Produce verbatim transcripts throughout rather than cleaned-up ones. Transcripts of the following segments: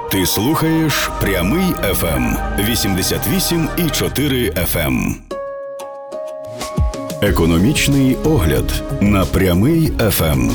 Ти слухаєш Прямий еф ем вісімдесят вісім і чотири еф ем. Економічний огляд на Прямий еф ем.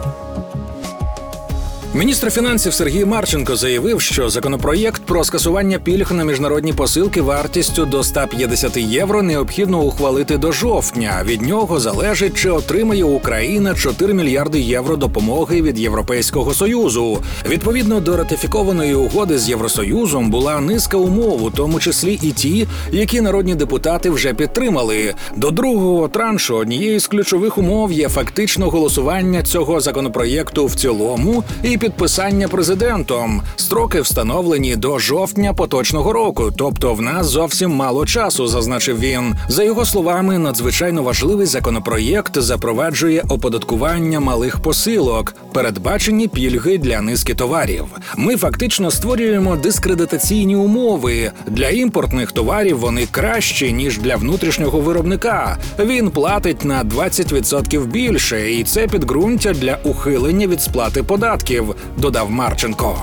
Міністр фінансів Сергій Марченко заявив, що законопроєкт про скасування пільг на міжнародні посилки вартістю до ста п'ятдесят євро необхідно ухвалити до жовтня. Від нього залежить, чи отримає Україна чотири мільярди євро допомоги від Європейського Союзу. Відповідно до ратифікованої угоди з Євросоюзом була низка умов, у тому числі і ті, які народні депутати вже підтримали. До другого траншу однією з ключових умов є фактично голосування цього законопроєкту в цілому і підписання президентом. Строки встановлені до жовтня поточного року, тобто в нас зовсім мало часу, зазначив він. За його словами, надзвичайно важливий законопроєкт запроваджує оподаткування малих посилок, передбачені пільги для низки товарів. Ми фактично створюємо дискредитаційні умови. Для імпортних товарів вони кращі, ніж для внутрішнього виробника. Він платить на двадцять відсотків більше, і це підґрунтя для ухилення від сплати податків, додав Марченко.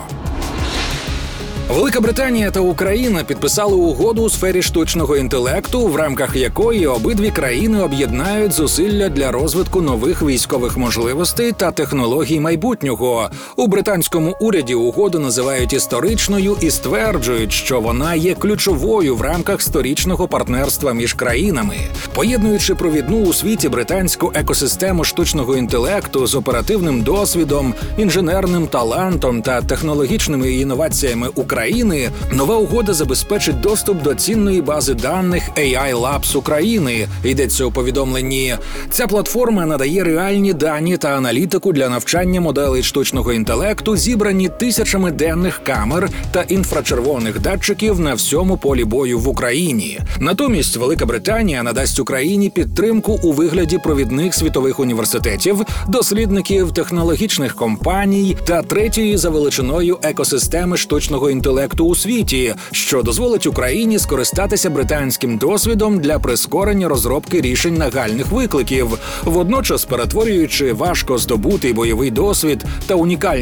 Велика Британія та Україна підписали угоду у сфері штучного інтелекту, в рамках якої обидві країни об'єднають зусилля для розвитку нових військових можливостей та технологій майбутнього. У британському уряді угоду називають історичною і стверджують, що вона є ключовою в рамках сторічного партнерства між країнами. Поєднуючи провідну у світі британську екосистему штучного інтелекту з оперативним досвідом, інженерним талантом та технологічними інноваціями України, нова угода забезпечить доступ до цінної бази даних ей ай Labs України, йдеться у повідомленні. Ця платформа надає реальні дані та аналітику для навчання моделей штучного інтелекту, зібрані тисячами денних камер та інфрачервоних датчиків на всьому полі бою в Україні. Натомість Велика Британія надасть Україні підтримку у вигляді провідних світових університетів, дослідників, технологічних компаній та третьої за величиною екосистеми штучного інтелекту інтелекту у світі, що дозволить Україні скористатися британським досвідом для прискорення розробки рішень нагальних викликів, водночас перетворюючи важко здобутий бойовий досвід та унікальні